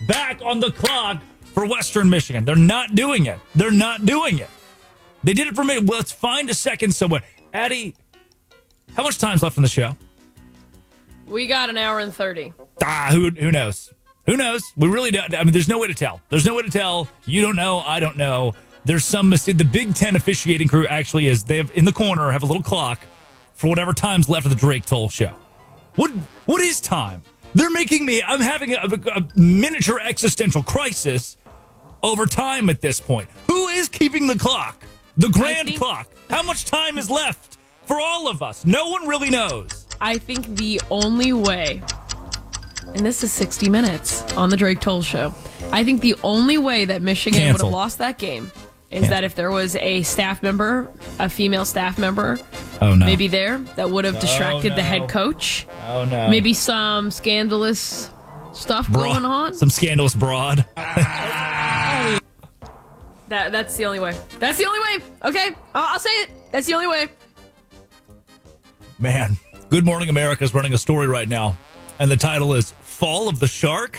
back on the clock for Western Michigan. They're not doing it. They're not doing it. They did it for me. Well, let's find a second somewhere. Addie, how much time's left in the show? We got an hour and 30. Who knows? Who knows? We really don't. I mean, there's no way to tell. There's no way to tell. You don't know. I don't know. There's some mistake. The Big Ten officiating crew actually is. They have in the corner have a little clock for whatever time's left of the Drake Toll show. What is time? They're making me. I'm having a miniature existential crisis over time at this point. Who is keeping the clock? The grand clock. How much time is left for all of us? No one really knows. I think the only way, and this is 60 Minutes on the Drake Toll show, I think the only way that Michigan would have lost that game is that if there was a staff member, a female staff member, maybe there, that would have distracted the head coach. Oh, no. Maybe some scandalous stuff going on. Some scandalous broad. That's the only way. That's the only way. Okay, I'll say it. That's the only way. Man, Good Morning America is running a story right now, and the title is Fall of the Shark.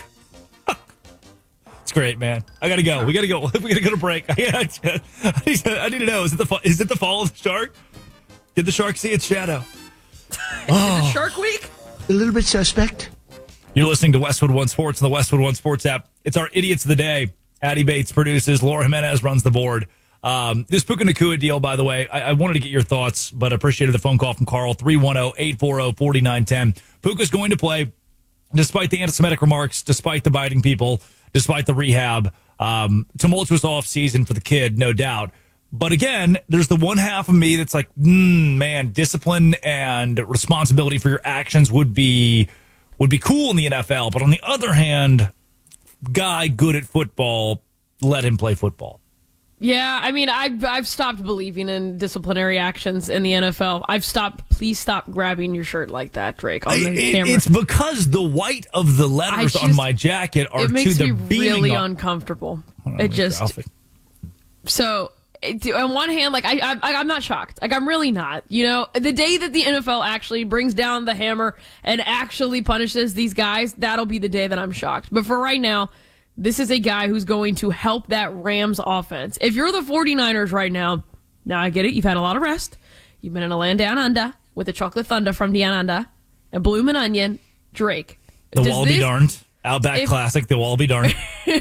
It's great, man. I gotta go. We gotta go. We gotta go to break. I need to know. Is it the fall of the shark? Did the shark see its shadow? Is it Shark Week? A little bit suspect. You're listening to Westwood One Sports and the Westwood One Sports app. It's our Idiots of the Day. Addie Bates produces. Laura Jimenez runs the board. This Puka Nacua deal, by the way, I wanted to get your thoughts, but appreciated the phone call from Carl, 310-840-4910. Puka's going to play, despite the anti-Semitic remarks, despite the biting people, despite the rehab. Tumultuous offseason for the kid, no doubt. But again, there's the one half of me that's like, man, discipline and responsibility for your actions would be cool in the NFL. But on the other hand, guy good at football, let him play football. Yeah, I mean, I've stopped believing in disciplinary actions in the NFL. I've stopped. Please stop grabbing your shirt like that, Drake, on the camera. It's because the white of the letters on my jacket are to the beaming. It makes me really uncomfortable. It just... So, on one hand, like, I'm not shocked. Like, I'm really not. You know, the day that the NFL actually brings down the hammer and actually punishes these guys, that'll be the day that I'm shocked. But for right now... This is a guy who's going to help that Rams offense. If you're the 49ers right now I get it. You've had a lot of rest. You've been in a land down under with the chocolate thunder from down under and bloomin' onion. Drake. The wall be darned. Outback Classic. The wall be darned.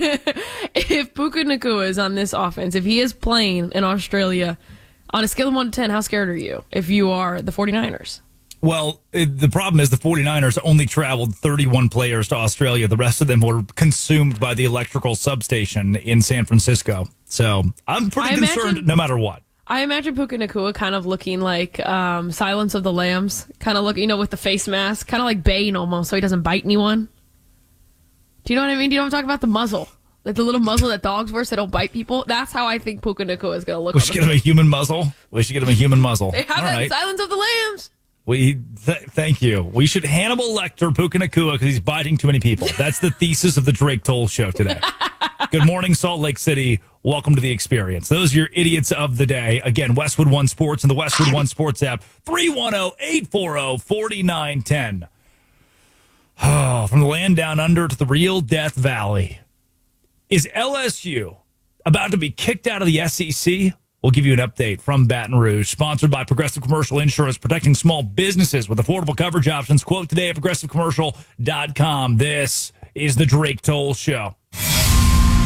If Puka Nacua is on this offense, if he is playing in Australia, on a scale of 1 to 10, how scared are you if you are the 49ers? Well, the problem is the 49ers only traveled 31 players to Australia. The rest of them were consumed by the electrical substation in San Francisco. So I'm pretty concerned no matter what. I imagine Puka Nacua kind of looking like Silence of the Lambs, kind of looking, with the face mask, kind of like Bane almost, so he doesn't bite anyone. Do you know what I mean? Do you know what I'm talking about? The muzzle. Like the little muzzle that dogs wear so they don't bite people. That's how I think Puka Nacua is going to look. We should get him a human muzzle. They have that in Silence of the Lambs. Thank you. We should Hannibal Lecter Puka Nacua because he's biting too many people. That's the thesis of the Drake Toll show today. Good morning, Salt Lake City. Welcome to the experience. Those are your idiots of the day. Again, Westwood One Sports and the Westwood One Sports app. 310-840-4910. Oh, from the land down under to the real Death Valley. Is LSU about to be kicked out of the SEC? We'll give you an update from Baton Rouge. Sponsored by Progressive Commercial Insurance, protecting small businesses with affordable coverage options. Quote today at progressivecommercial.com. This is the Drake Toll Show.